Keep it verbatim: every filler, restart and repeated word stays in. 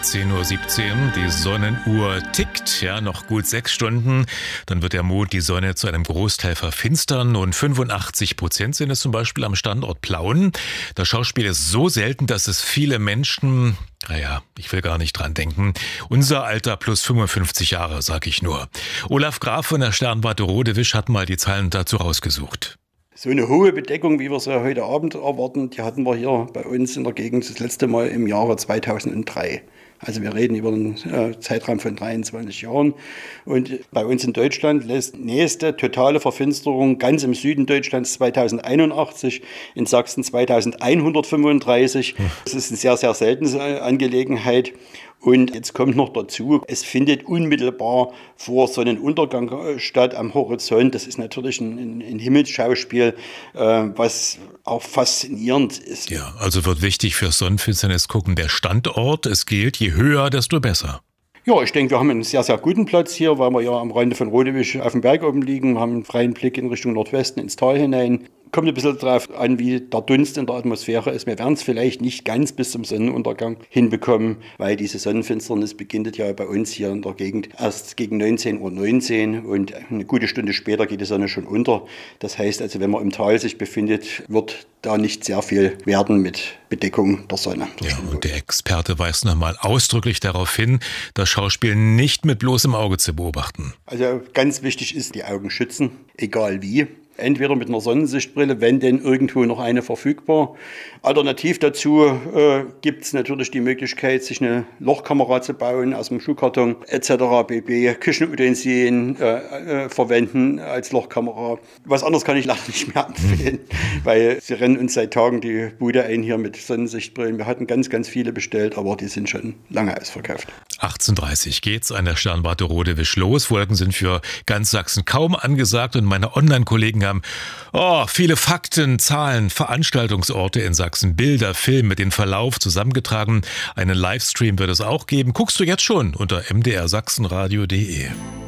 zehn Uhr siebzehn, die Sonnenuhr tickt, ja, noch gut sechs Stunden. Dann wird der Mond die Sonne zu einem Großteil verfinstern und fünfundachtzig Prozent sind es zum Beispiel am Standort Plauen. Das Schauspiel ist so selten, dass es viele Menschen, naja, ich will gar nicht dran denken, unser Alter plus fünfundfünfzig Jahre, sag ich nur. Olaf Graf von der Sternwarte Rodewisch hat mal die Zahlen dazu rausgesucht. So eine hohe Bedeckung, wie wir sie heute Abend erwarten, die hatten wir hier bei uns in der Gegend das letzte Mal im Jahre zweitausenddrei. Also wir reden über einen äh, Zeitraum von dreiundzwanzig Jahren. Und bei uns in Deutschland lässt nächste totale Verfinsterung ganz im Süden Deutschlands zweitausendeinundachtzig, in Sachsen zweitausendeinhundertfünfunddreißig. Das ist eine sehr, sehr seltene Angelegenheit. Und jetzt kommt noch dazu, es findet unmittelbar vor Sonnenuntergang statt am Horizont. Das ist natürlich ein, ein Himmelsschauspiel, äh, was auch faszinierend ist. Ja, also wird wichtig für Sonnenfinsternis gucken der Standort. Es gilt, je höher, desto besser. Ja, ich denke, wir haben einen sehr, sehr guten Platz hier, weil wir ja am Rande von Rodewisch auf dem Berg oben liegen. Wir haben einen freien Blick in Richtung Nordwesten ins Tal hinein. Kommt ein bisschen darauf an, wie der Dunst in der Atmosphäre ist. Wir werden es vielleicht nicht ganz bis zum Sonnenuntergang hinbekommen, weil diese Sonnenfinsternis beginnt ja bei uns hier in der Gegend erst gegen neunzehn Uhr neunzehn und eine gute Stunde später geht die Sonne schon unter. Das heißt also, wenn man im Tal sich befindet, wird da nicht sehr viel werden mit Bedeckung der Sonne. Ja, und der Experte weist nochmal ausdrücklich darauf hin, das Schauspiel nicht mit bloßem Auge zu beobachten. Also ganz wichtig ist, die Augen schützen, egal wie. Entweder mit einer Sonnensichtbrille, wenn denn irgendwo noch eine verfügbar. Alternativ dazu äh, gibt es natürlich die Möglichkeit, sich eine Lochkamera zu bauen aus dem Schuhkarton et cetera pp. Küchenutensilien äh, äh, verwenden als Lochkamera. Was anderes kann ich leider nicht mehr empfehlen, weil sie rennen uns seit Tagen die Bude ein hier mit Sonnensichtbrillen. Wir hatten ganz, ganz viele bestellt, aber die sind schon lange ausverkauft. achtzehn Uhr dreißig geht's an der Sternwarte Rodewisch los. Wolken sind für ganz Sachsen kaum angesagt und meine Online-Kollegen haben oh, viele Fakten, Zahlen, Veranstaltungsorte in Sachsen, Bilder, Filme, den Verlauf zusammengetragen. Einen Livestream wird es auch geben. Guckst du jetzt schon unter m d r sachsenradio punkt d e.